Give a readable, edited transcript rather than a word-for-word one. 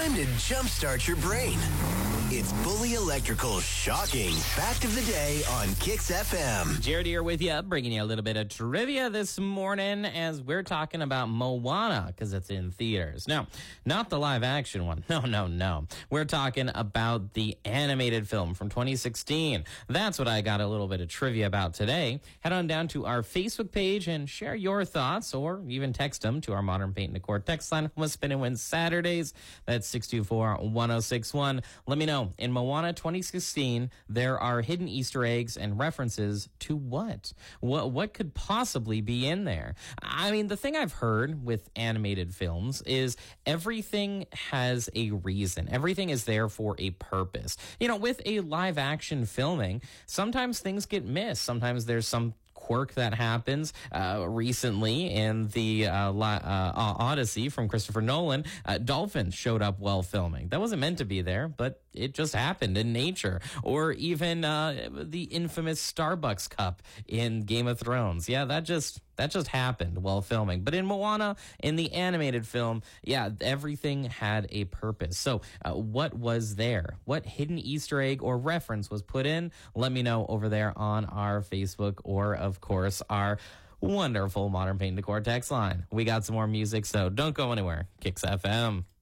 Time to jumpstart your brain. It's Bully Electrical's shocking fact of the day on Kicks FM. Jared here with you, bringing you a little bit of trivia this morning as we're talking about Moana because it's in theaters. Now, not the live action one. No. We're talking about the animated film from 2016. That's what I got a little bit of trivia about today. Head on down to our Facebook page and share your thoughts, or even text them to our Modern Paint and Decor text line. What's Spin and Win Saturdays? That's 624-1061. Let me know. In Moana 2016, there are hidden Easter eggs and references to what? What could possibly be in there? I mean, the thing I've heard with animated films is everything has a reason. Everything is there for a purpose. You know, with a live action filming, sometimes things get missed. Sometimes there's some quirk that happens. Recently in the Odyssey from Christopher Nolan, dolphins showed up while filming. That wasn't meant to be there, but it just happened in nature. Or even the infamous Starbucks cup in Game of Thrones. Yeah, that just happened while filming. But in Moana, in the animated film, yeah, everything had a purpose. So what was there? What hidden Easter egg or reference was put in? Let me know over there on our Facebook or, of course, our wonderful Modern Paint and Decor text line. We got some more music, so don't go anywhere. Kicks FM.